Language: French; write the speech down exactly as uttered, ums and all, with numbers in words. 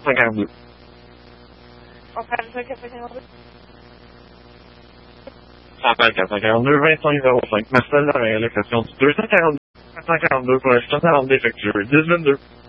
cent quarante-deux. On fait ça quatre cent quarante-deux. Ça appelle quatre cent quarante-deux, vingt-cinq zéro cinq. Marcel, la réalisation du deux cent quarante-deux, quatre cent quarante-deux pour un soixante défectueux, dix vingt-deux.